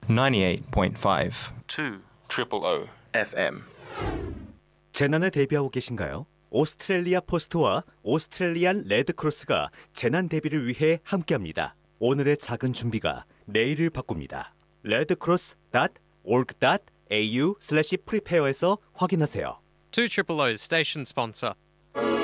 98.5 2 FM. 재난에 대비하고 계신가요? 오스트레일리아 포스트와 오스트레일리안 레드크로스가 재난 대비를 위해 함께합니다. 오늘의 작은 준비가 내일을 바꿉니다. redcross.org.au/prepare에서 확인하세요. 2 Triple O's station sponsor.